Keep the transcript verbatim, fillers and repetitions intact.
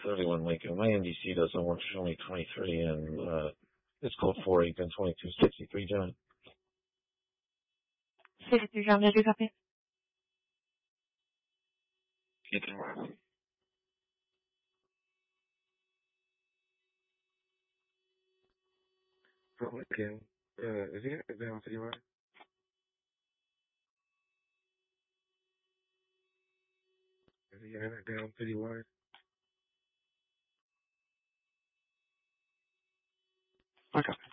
thirty-one Lincoln. My N D C doesn't work. Show me twenty-three, and uh, it's called four eight and twenty-two sixty-three, John. sixty-three, John. Did you copy? Ethan. Oh, Lincoln. Uh, is he is he on Citywide? Is he in it down Citywide? I copy.